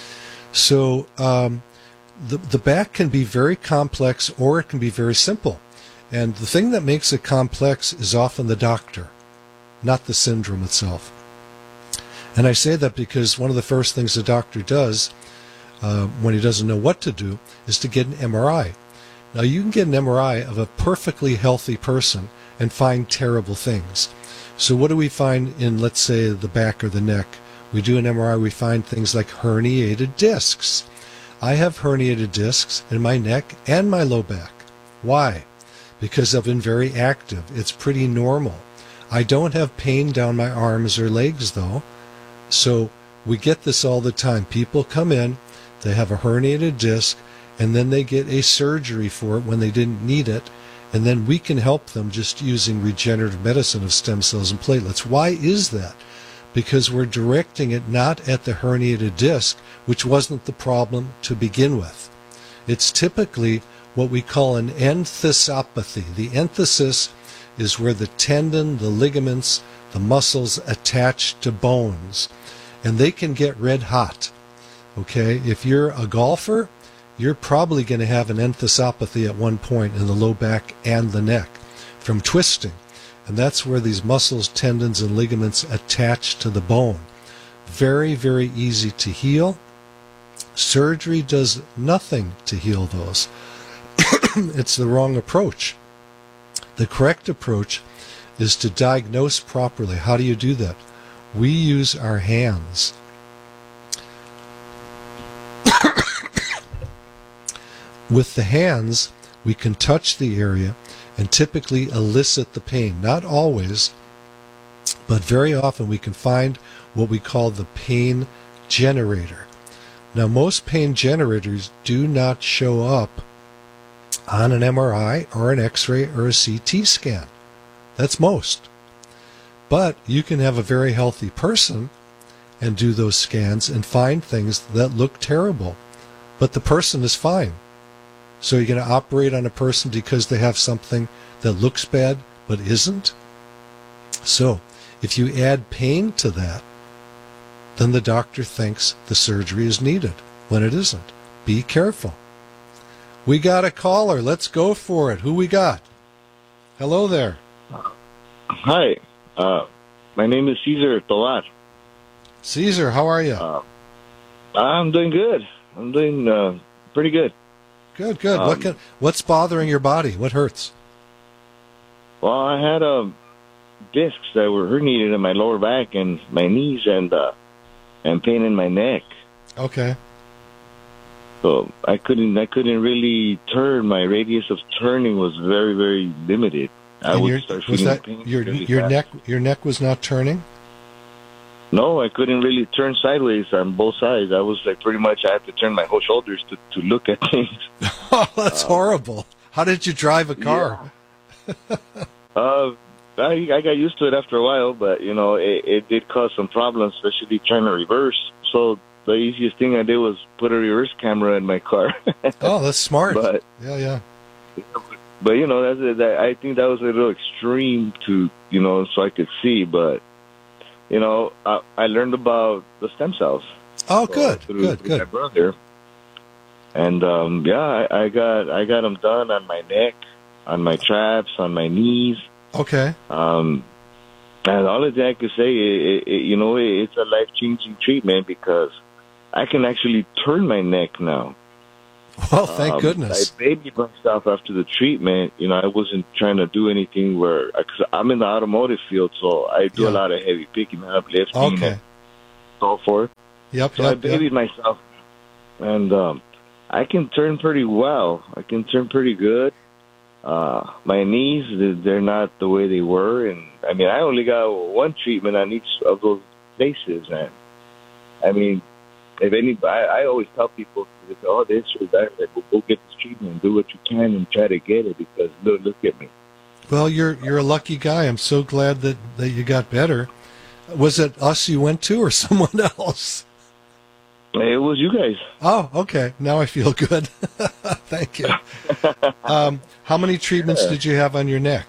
So um, the, the back can be very complex, or it can be very simple. And the thing that makes it complex is often the doctor, not the syndrome itself. And I say that because one of the first things the doctor does uh, when he doesn't know what to do is to get an M R I. Now, you can get an M R I of a perfectly healthy person and find terrible things. So what do we find in, let's say, the back or the neck? We do an M R I, we find things like herniated discs. I have herniated discs in my neck and my low back. Why? Because I've been very active. It's pretty normal. I don't have pain down my arms or legs, though. So we get this all the time. People come in, they have a herniated disc, and then they get a surgery for it when they didn't need it, and then we can help them just using regenerative medicine of stem cells and platelets. Why is that? Because we're directing it not at the herniated disc, which wasn't the problem to begin with. It's typically what we call an enthesopathy. The enthesis is where the tendon, the ligaments, the muscles attach to bones, and they can get red hot. Okay, if you're a golfer, you're probably going to have an enthesopathy at one point in the low back and the neck from twisting. And that's where these muscles, tendons, and ligaments attach to the bone. Very, very easy to heal. Surgery does nothing to heal those. It's the wrong approach. The correct approach is to diagnose properly. How do you do that? We use our hands. With the hands, we can touch the area and typically elicit the pain. Not always, but very often we can find what we call the pain generator. Now, most pain generators do not show up on an M R I or an X-ray or a C T scan. That's most. But you can have a very healthy person and do those scans and find things that look terrible, but the person is fine. So you're going to operate on a person because they have something that looks bad but isn't? So if you add pain to that, then the doctor thinks the surgery is needed when it isn't. Be careful. We got a caller. Let's go for it. Who we got? Hello there. Hi. Uh, my name is Cesar Tolar. Cesar, how are you? Uh, I'm doing good. I'm doing uh, pretty good. Good, good. Um, what can, what's bothering your body? What hurts? Well, I had uh, discs that were herniated in my lower back and my knees, and uh, and pain in my neck. Okay. So I couldn't, I couldn't really turn. My radius of turning was very, very limited. I And would your, start was feeling that pain your really your fast. neck? Your neck was not turning. No, I couldn't really turn sideways on both sides. I was like pretty much I had to turn my whole shoulders to, to look at things. Oh, that's horrible. How did you drive a car? uh, I, I got used to it after a while, but you know, it, it did cause some problems, especially trying to reverse. So the easiest thing I did was put a reverse camera in my car. Oh, that's smart. But yeah, yeah. but you know, that's that. I think that was a little extreme to you know, so I could see, but. You know, I, I learned about the stem cells. Oh, good, uh, through, good, through good. My brother, and um, yeah, I, I got I got them done on my neck, on my traps, on my knees. Okay. Um, And all thing I can say, it, it, you know, it, it's a life-changing treatment because I can actually turn my neck now. Well, thank um, goodness. I babied myself after the treatment. You know, I wasn't trying to do anything where, because I'm in the automotive field, so I do Yeah. a lot of heavy picking up, lifting, Okay. and so forth. Yep, So I yep, babied yep. myself, and um, I can turn pretty well. I can turn pretty good. Uh, my knees, they're- they're not the way they were, and I mean, I only got one treatment on each of those places, and I mean, if any, I, I always tell people, they say, oh, this or that, like, well, go get this treatment, do what you can, and try to get it because look, look at me. Well, you're you're a lucky guy. I'm so glad that, that you got better. Was it us you went to or someone else? It was you guys. Oh, okay. Now I feel good. Thank you. Um, how many treatments did you have on your neck?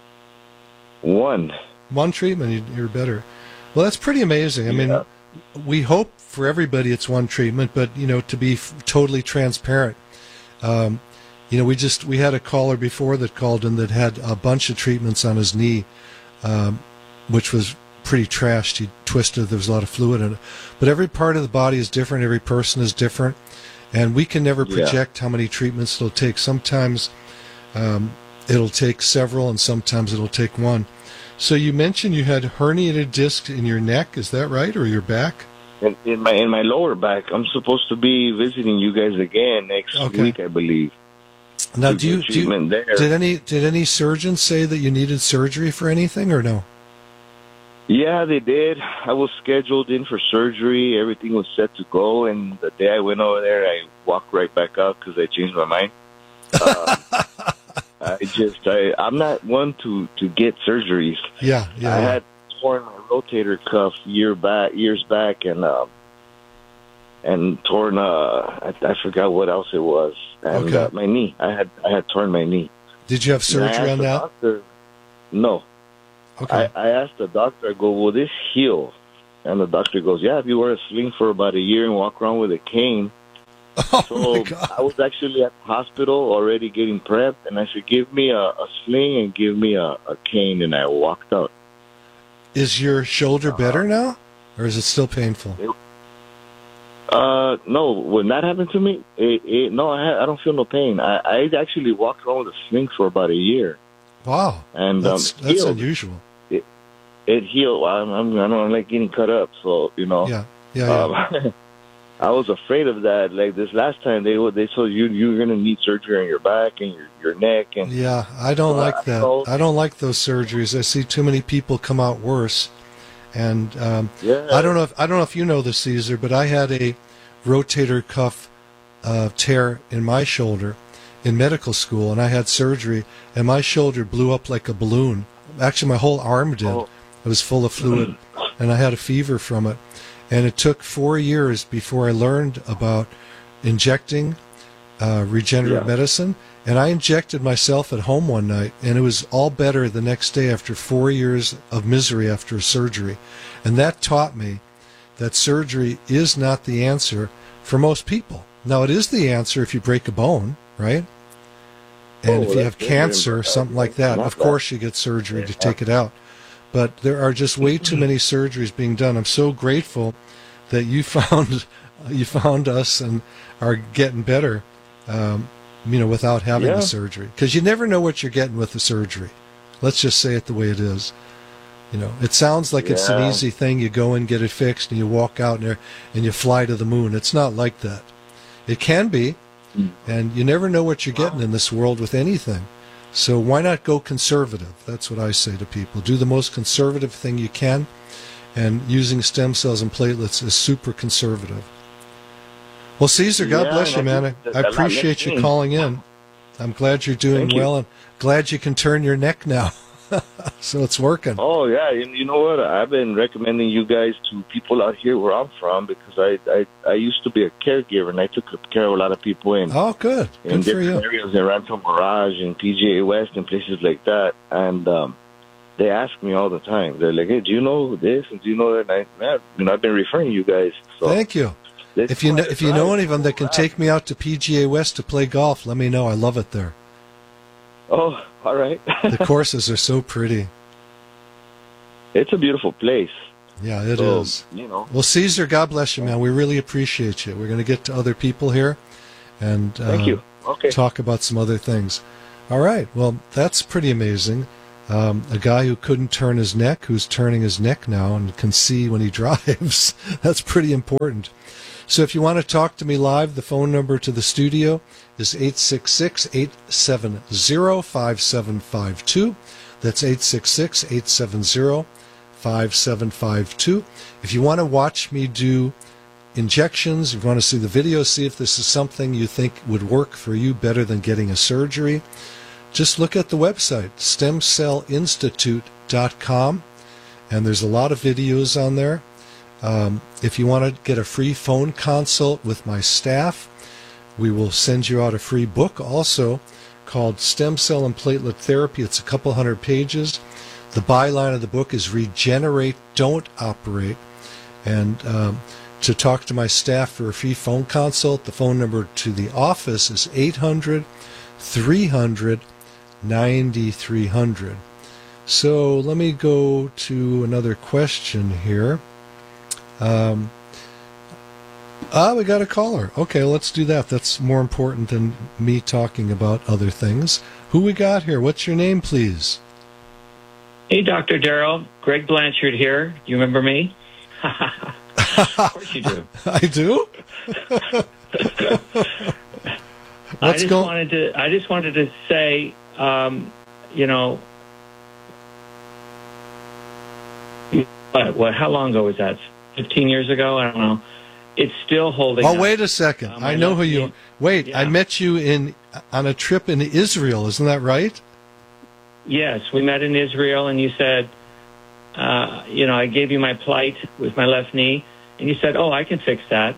One. One treatment, you- you're better. Well, that's pretty amazing. I mean, we hope for everybody it's one treatment, but, you know, to be f- totally transparent, um, you know, we just, we had a caller before that called in that had a bunch of treatments on his knee, um, which was pretty trashed. He twisted, there was a lot of fluid in it. But every part of the body is different, every person is different, and we can never Yeah. project how many treatments it'll take. Sometimes um, it'll take several, and sometimes it'll take one. So you mentioned you had herniated disc in your neck, is that right, or your back? In, in my in my lower back, I'm supposed to be visiting you guys again next Okay. week, I believe. Now, To do you, get do you treatment there. did any did any surgeons say that you needed surgery for anything, or no? Yeah, they did. I was scheduled in for surgery. Everything was set to go, and the day I went over there, I walked right back out because I changed my mind. Um, I just, I, I'm not one to, to get surgeries. Yeah, yeah. I yeah. had torn my rotator cuff year back, years back, and um, and torn. Uh, I, I forgot what else it was. And Okay. uh, my knee. I had I had torn my knee. Did you have And I surgery asked on the that? Doctor, no. Okay. I, I asked the doctor, I go, will this heal? And the doctor goes, yeah, if you wear a sling for about a year and walk around with a cane. Oh, so I was actually at the hospital already getting prepped, and I said, give me a, a sling and give me a, a cane, and I walked out. Is your shoulder better now, or is it still painful? Uh, no, when that happened to me, it, it, no, I, had, I don't feel no pain. I, I actually walked around with a sling for about a year. Wow, And that's um, that's healed. unusual. It, it healed. I'm, I'm, I don't like getting cut up, so, you know. Yeah, yeah, yeah. Um, I was afraid of that. Like this last time, they they told you you're going to need surgery on your back and your, your neck. And Yeah, I don't So I- like that. so- I don't like those surgeries. I see too many people come out worse. And um, Yeah. I don't know if I don't know if you know this, Caesar, but I had a rotator cuff uh, tear in my shoulder in medical school, and I had surgery, and my shoulder blew up like a balloon. Actually, my whole arm did. Oh. It was full of fluid, and I had a fever from it. And it took four years before I learned about injecting uh, regenerative Yeah. medicine. And I injected myself at home one night, and it was all better the next day after four years of misery after surgery. And that taught me that surgery is not the answer for most people. Now, it is the answer if you break a bone, right? And Oh, if you have that's cancer or different. something like that, Not of that. course you get surgery to take it out. But there are just way too many surgeries being done. I'm so grateful that you found you found us and are getting better, um, you know, without having Yeah. the surgery. Because you never know what you're getting with the surgery. Let's just say it the way it is. You know, it sounds like it's an Yeah. easy thing. You go and get it fixed, and you walk out there and you fly to the moon. It's not like that. It can be, and you never know what you're getting in this world with anything. So why not go conservative? That's what I say to people. Do the most conservative thing you can, and using stem cells and platelets is super conservative. Well, Caesar, God Yeah, bless you, and I man. I, think that- I that appreciate you makes calling in. I'm glad you're doing Thank you. well, and glad you can turn your neck now. So it's working. Oh yeah, you, you know what? I've been recommending you guys to people out here where I'm from because I I, I used to be a caregiver and I took care of a lot of people in Oh, good. in Good for different you. areas in Rancho Mirage and P G A West and places like that. And um, they ask me all the time. They're like, "Hey, do you know this and do you know that?" And I, man, you know, I've been referring you guys. So Thank you. this If you know, is if you know right. any of them that can take me out to P G A West to play golf, let me know. I love it there. Oh, all right. The courses are so pretty. it's a beautiful place. Yeah, it so, is. You know. Well, Caesar, God bless you, man. We really appreciate you. We're going to get to other people here and uh, Thank you. Okay. talk about some other things. All right. Well, that's pretty amazing. Um, a guy who couldn't turn his neck, who's turning his neck now and can see when he drives. That's pretty important. So if you want to talk to me live, the phone number to the studio is eight six six, eight seven zero, five seven five two. That's eight six six, eight seven zero, five seven five two. If you want to watch me do injections, if you want to see the video, see if this is something you think would work for you better than getting a surgery, just look at the website, stem cell institute dot com, and there's a lot of videos on there. Um, if you want to get a free phone consult with my staff, we will send you out a free book also called Stem Cell and Platelet Therapy. It's a couple hundred pages. The byline of the book is Regenerate, Don't Operate. And um, to talk to my staff for a free phone consult, the phone number to the office is eight hundred, three hundred, ninety-three hundred. So let me go to another question here. Um, ah, we got a caller. Okay, let's do that. That's more important than me talking about other things. Who we got here? What's your name, please? Hey, Doctor Darrow. Greg Blanchard here. Do you remember me? Of course you do. I do? I just go- wanted to. I just wanted to say, um, you know, what, what? How long ago was that? Fifteen years ago? I don't know. It's still holding. Oh, up. wait a second. Um, I know who you are. Wait, yeah. I met you in on a trip in Israel. Isn't that right? Yes, we met in Israel, and you said, uh, you know, I gave you my plight with my left knee, and you said, "Oh, I can fix that."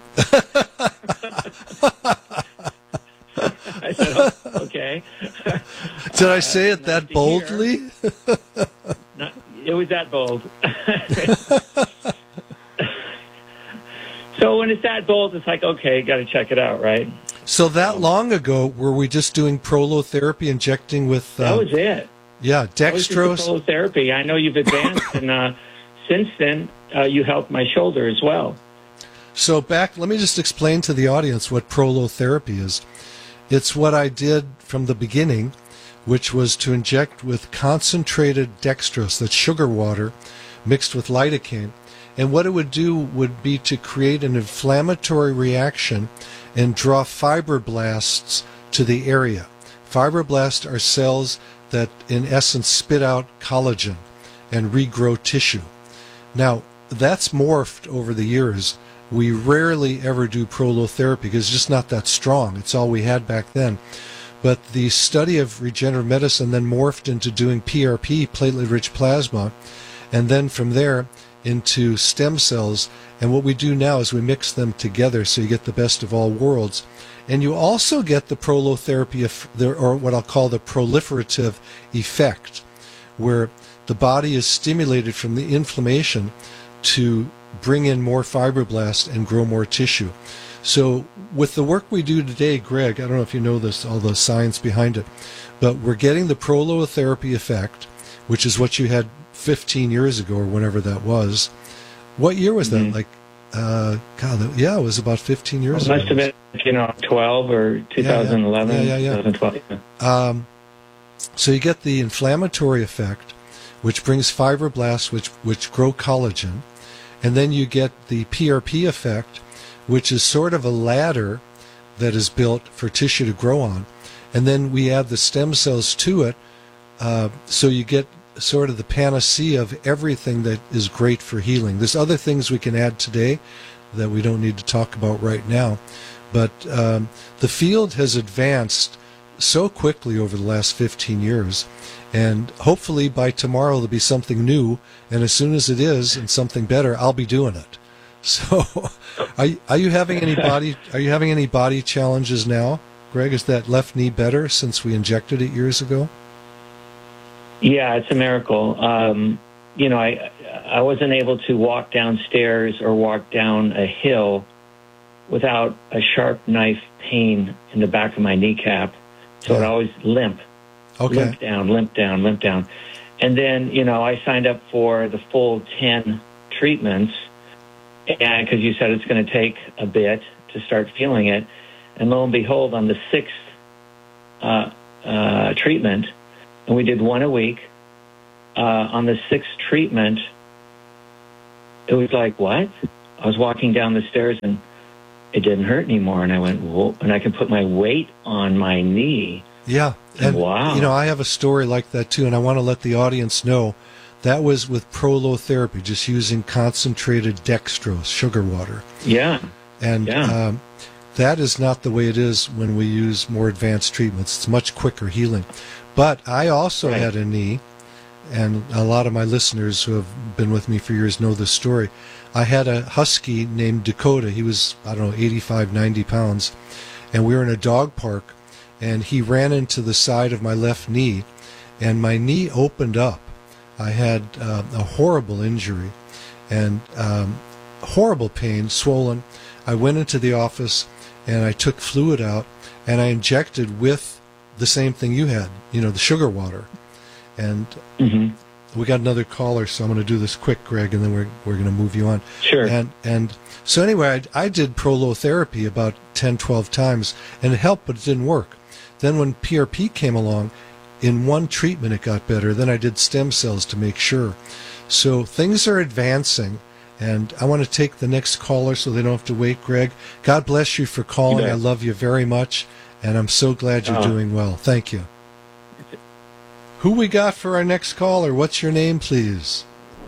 I said, oh, "Okay." Did I say it that boldly? Not, it was that bold. So when it's that bold, it's like, okay, got to check it out, right? So that long ago, were we just doing prolotherapy, injecting with... Uh, that was it. Yeah, dextrose. That was prolotherapy. I know you've advanced, and uh, since then, uh, you helped my shoulder as well. So back, let me just explain to the audience what prolotherapy is. It's what I did from the beginning, which was to inject with concentrated dextrose, that's sugar water, mixed with lidocaine. And what it would do would be to create an inflammatory reaction and draw fibroblasts to the area. Fibroblasts are cells that, in essence, spit out collagen and regrow tissue. Now, that's morphed over the years. We rarely ever do prolotherapy because it's just not that strong. It's all we had back then. But the study of regenerative medicine then morphed into doing P R P, platelet-rich plasma, and then from there into stem cells. And what we do now is we mix them together so you get the best of all worlds. And you also get the prolotherapy, or what I'll call the proliferative effect, where the body is stimulated from the inflammation to bring in more fibroblasts and grow more tissue. So with the work we do today, Greg, I don't know if you know this, all the science behind it, but we're getting the prolotherapy effect, which is what you had fifteen years ago or whenever that was. What year was that? Mm-hmm. Like, uh, God, yeah, it was about fifteen years well, ago. Must have been, you know, twelve or twenty eleven. Yeah, yeah, yeah. yeah. twenty twelve. Um, so you get the inflammatory effect, which brings fibroblasts, which which grow collagen, and then you get the P R P effect, which is sort of a ladder that is built for tissue to grow on, and then we add the stem cells to it, uh, so you get sort of the panacea of everything that is great for healing. There's other things we can add today that we don't need to talk about right now, but um, the field has advanced so quickly over the last fifteen years, and hopefully by tomorrow there'll be something new, and as soon as it is and something better, I'll be doing it. So are, are you having any body are you having any body challenges now, Greg? Is that left knee better since we injected it years ago? Yeah, it's a miracle. Um, you know, I I wasn't able to walk downstairs or walk down a hill without a sharp knife pain in the back of my kneecap. So yeah. I'd always limp, okay. limp down, limp down, limp down. And then, you know, I signed up for the full ten treatments, and because you said it's going to take a bit to start feeling it. And lo and behold, on the sixth uh, uh, treatment, and we did one a week, uh, on the sixth treatment, it was like, what? I was walking down the stairs and it didn't hurt anymore. And I went, whoa, and I can put my weight on my knee. Yeah. And, wow. You know, I have a story like that, too, and I want to let the audience know that was with prolotherapy, just using concentrated dextrose, sugar water. Yeah. And yeah. Um, that is not the way it is when we use more advanced treatments. It's much quicker healing. But I also right. had a knee, and a lot of my listeners who have been with me for years know this story. I had a husky named Dakota. He was, I don't know, eighty-five, ninety pounds. And we were in a dog park, and he ran into the side of my left knee, and my knee opened up. I had uh, a horrible injury and um, horrible pain, swollen. I went into the office, and I took fluid out, and I injected with the same thing you had, you know, the sugar water. And mm-hmm. we got another caller, so I'm going to do this quick, Greg, and then we're we're going to move you on. Sure. And and so anyway, I, I did prolotherapy about ten, twelve times, and it helped, but it didn't work. Then when P R P came along, in one treatment it got better. Then I did stem cells to make sure. So things are advancing, and I want to take the next caller so they don't have to wait, Greg. God bless you for calling. I love you very much, and I'm so glad you're oh. doing well. Thank you. Who we got for our next caller? What's your name, please?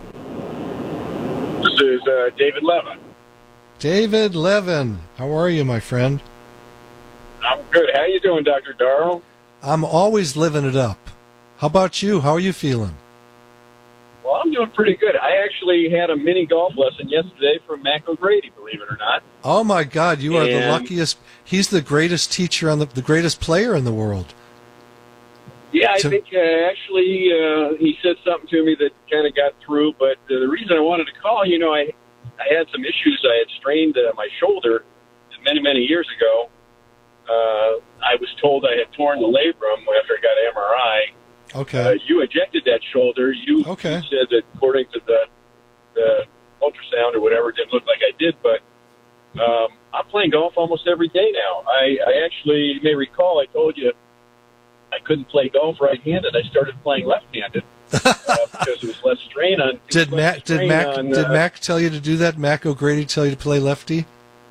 This is uh, David Levin. David Levin. How are you, my friend? I'm good. How you doing, Doctor Darrow? I'm always living it up. How about you? How are you feeling? Well, I'm doing pretty good. I actually had a mini golf lesson yesterday from Mac O'Grady, believe it or not. Oh, my God. You are and... the luckiest. He's the greatest teacher, on the, the greatest player in the world. Yeah, I to... think uh, actually uh, he said something to me that kind of got through. But uh, the reason I wanted to call, you know, I, I had some issues. I had strained uh, my shoulder many, many years ago. Uh, I was told I had torn the labrum after I got an M R I. Okay. Uh, you injected that shoulder. You, okay. you said that according to the, the ultrasound or whatever, it didn't look like I did, but um, I'm playing golf almost every day now. I, I actually, you may recall, I told you I couldn't play golf right-handed. I started playing left-handed uh, because it was less strain on. Did Mac? Did Mac? On, did uh, Mac tell you to do that? Mac O'Grady tell you to play lefty?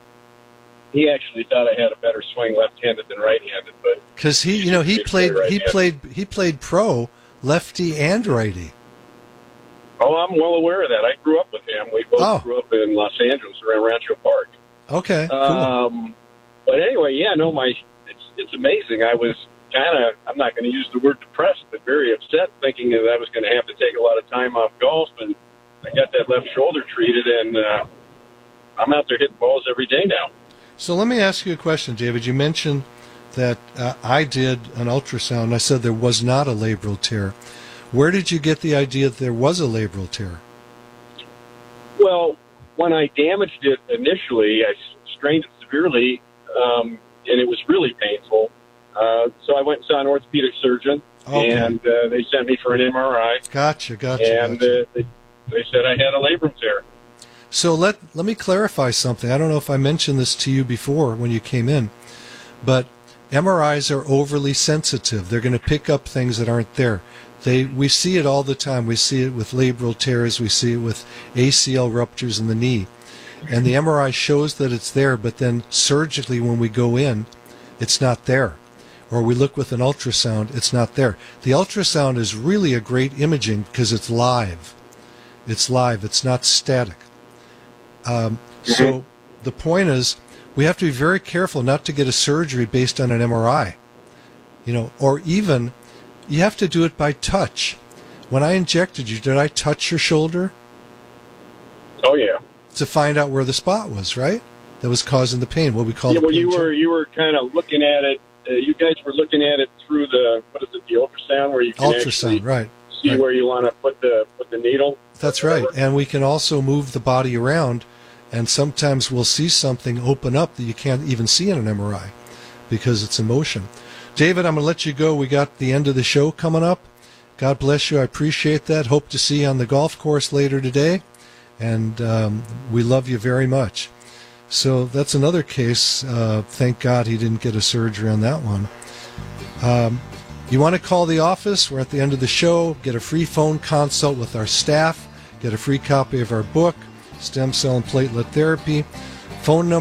He actually thought I had a better swing left-handed than right-handed, but because he, you know, he played, play he played, he played pro lefty and righty. Oh, I'm well aware of that. I grew up with him. We both oh. grew up in Los Angeles, around Rancho Park. Okay, cool. Um, but anyway, yeah, no, my it's it's amazing. I was kind of, I'm not going to use the word depressed, but very upset, thinking that I was going to have to take a lot of time off golf, and I got that left shoulder treated, and uh, I'm out there hitting balls every day now. So let me ask you a question, David. You mentioned that uh, I did an ultrasound, and I said there was not a labral tear. Where did you get the idea that there was a labral tear? Well, when I damaged it initially, I strained it severely, um, and it was really painful. Uh, so I went and saw an orthopedic surgeon, okay. and uh, they sent me for an M R I. Gotcha, gotcha. And gotcha. Uh, they, they said I had a labrum tear. So let let me clarify something. I don't know if I mentioned this to you before when you came in, but M R Is are overly sensitive. They're going to pick up things that aren't there. They we see it all the time. We see it with labral tears. We see it with A C L ruptures in the knee. And the M R I shows that it's there, but then surgically when we go in, it's not there. Or we look with an ultrasound, it's not there. The ultrasound is really a great imaging because it's live. It's live. It's not static. Um, so the point is, we have to be very careful not to get a surgery based on an M R I, you know, or even you have to do it by touch. When I injected you, did I touch your shoulder? Oh yeah. To find out where the spot was, right? That was causing the pain. What we call yeah, the well, pain you were check. you were kind of looking at it. Uh, you guys were looking at it through the what is it, the ultrasound, where you can ultrasound, actually right? see right. where you want to put the put the needle. That's right. And we can also move the body around, and sometimes we'll see something open up that you can't even see in an M R I because it's in motion. David, I'm going to let you go. We got the end of the show coming up. God bless you. I appreciate that. Hope to see you on the golf course later today. And um, we love you very much. So that's another case. Uh, thank God he didn't get a surgery on that one. Um, you want to call the office? We're at the end of the show. Get a free phone consult with our staff. Get a free copy of our book, Stem Cell and Platelet Therapy. Phone number